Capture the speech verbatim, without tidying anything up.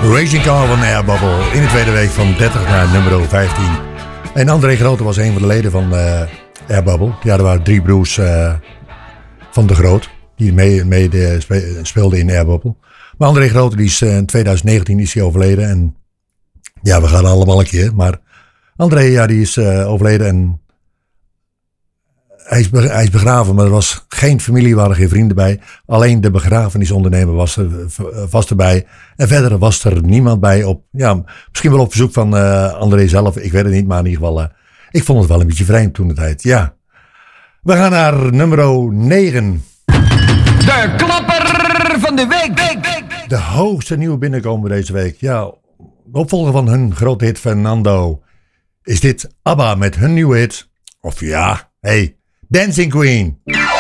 Racing Car van Air Bubble. In de tweede week van dertig naar nummer vijftien. En André Grote was een van de leden van uh, Air Bubble. Ja, er waren drie broers uh, van de Groot. Die mee, mee de, spe, speelden in Air Bubble. Maar André Grote die is uh, in twintig negentien is hij overleden. En ja, we gaan allemaal een keer. Maar André ja, die is uh, overleden en hij is, hij is begraven. Maar er was geen familie, er waren geen vrienden bij. Alleen de begrafenisondernemer was er, was erbij. En verder was er niemand bij. Op, ja, misschien wel op verzoek van uh, André zelf. Ik weet het niet, maar in ieder geval. Uh, ik vond het wel een beetje vreemd toen de tijd. Ja. We gaan naar nummer negen. De klapper van de week. week, week, week. De hoogste nieuwe binnenkomen deze week. Ja, de opvolger van hun grote hit Fernando. Is dit ABBA met hun nieuwe hit? Of ja, hey, Dancing Queen.